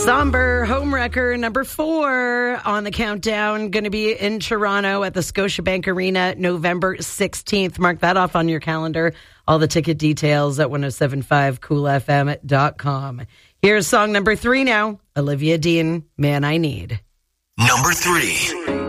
Somber homewrecker number 4 on the countdown. Going to be in Toronto at the Scotiabank Arena November 16th. Mark that off on your calendar. All the ticket details at 1075coolfm.com. Here's song number 3 now. Olivia Dean, Man I Need. Number 3.